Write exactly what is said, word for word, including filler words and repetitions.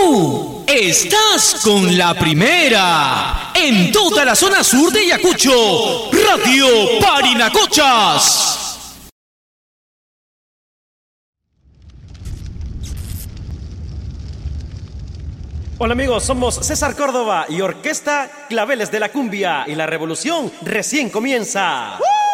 Tú estás con la primera en toda la zona sur de Ayacucho, Radio Parinacochas. Hola amigos, somos César Córdoba y Orquesta Claveles de la Cumbia y la revolución recién comienza. ¡Uh!